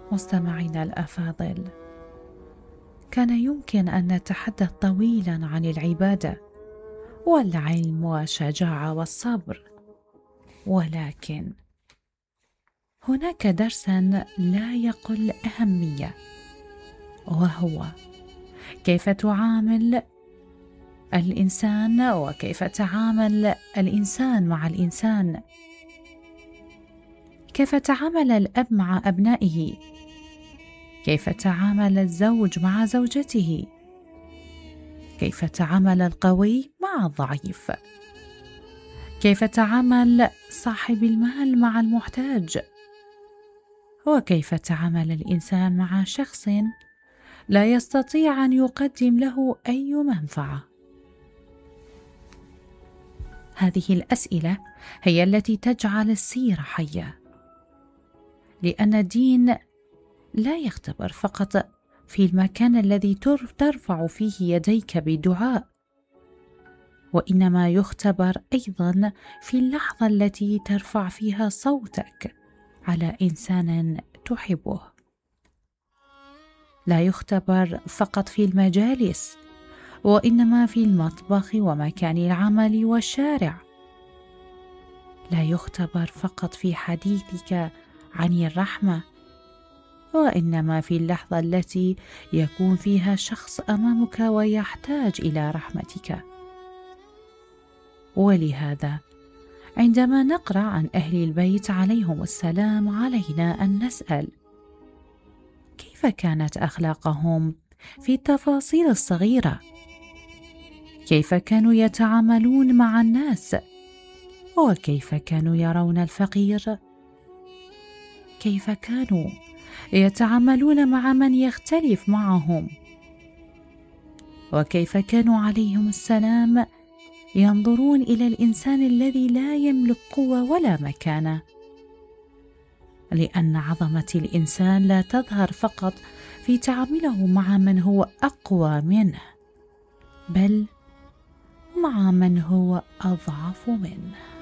مستمعينا الأفاضل، كان يمكن أن نتحدث طويلا عن العبادة والعلم والشجاعة والصبر، ولكن هناك درسا لا يقل أهمية، وهو كيف تعامل الإنسان وكيف تعامل الإنسان مع الإنسان، كيف تعامل الأب مع أبنائه، كيف تعامل الزوج مع زوجته، كيف تعامل القوي مع الضعيف، كيف تعامل صاحب المال مع المحتاج، وكيف تعامل الإنسان مع شخص لا يستطيع أن يقدم له أي منفعة. هذه الأسئلة هي التي تجعل السيرة حية، لأن الدين لا يختبر فقط في المكان الذي ترفع فيه يديك بالدعاء، وإنما يختبر أيضا في اللحظة التي ترفع فيها صوتك على إنسان تحبه. لا يختبر فقط في المجالس، وإنما في المطبخ ومكان العمل والشارع. لا يختبر فقط في حديثك عن الرحمة، وإنما في اللحظة التي يكون فيها شخص أمامك ويحتاج إلى رحمتك. ولهذا عندما نقرأ عن أهل البيت عليهم السلام علينا أن نسأل: كيف كانت أخلاقهم في التفاصيل الصغيرة؟ كيف كانوا يتعاملون مع الناس؟ وكيف كانوا يرون الفقير؟ كيف كانوا يتعاملون مع من يختلف معهم؟ وكيف كانوا عليهم السلام ينظرون إلى الإنسان الذي لا يملك قوة ولا مكانة؟ لأن عظمة الإنسان لا تظهر فقط في تعامله مع من هو أقوى منه، بل مع من هو أضعف منه.